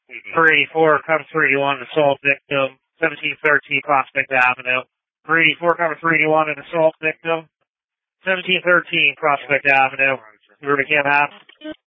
384, cover 381, assault victim, 1713 Prospect Avenue. 384, cover 381, an assault victim, 1713 Prospect Avenue. You're to Camp Half.